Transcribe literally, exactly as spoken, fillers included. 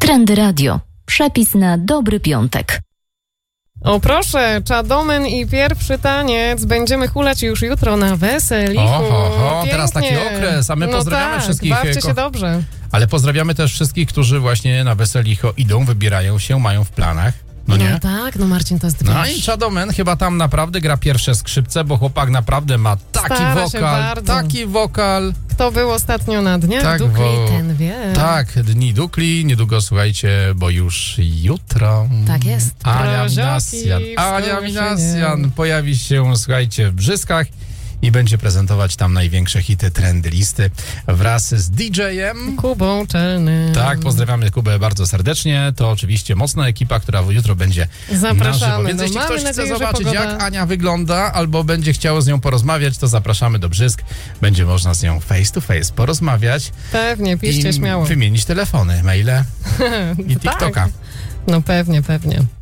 Trendy Radio. Przepis na dobry piątek. O proszę, Czadomen i pierwszy taniec. Będziemy hulać już jutro na weselichu. Oho, ho, teraz taki okres, a my no pozdrawiamy tak, wszystkich. bawcie się dobrze. Ale pozdrawiamy też wszystkich, którzy właśnie na weselicho idą, wybierają się, mają w planach. No nie? No tak, no Marcin, to jest No i Czadomen chyba tam naprawdę gra pierwsze skrzypce, bo chłopak naprawdę ma taki Stara się wokal, bardzo. taki wokal. Kto był ostatnio na dniach Tak, Dukli, bo- ten wie. Tak, Dni Dukli, niedługo słuchajcie, bo już jutro. Tak jest. Ania Prozioki Minasjan, w Ania Skruszynie. Minasjan pojawi się, słuchajcie, w Brzyskach i będzie prezentować tam największe hity trendy listy wraz z D J-em. Kubą Czelnym. Tak, pozdrawiamy Kubę bardzo serdecznie. To oczywiście mocna ekipa, która jutro będzie Zapraszamy. na żywo. Więc No, jeśli mamy ktoś chce nadzieję, że zobaczyć, pogoda- jak Ania wygląda, albo będzie chciał z nią porozmawiać, to zapraszamy do Brzysk. Będzie można z nią face to face porozmawiać Pewnie, piszcie i śmiało. wymienić telefony, maile i TikToka. No pewnie, pewnie.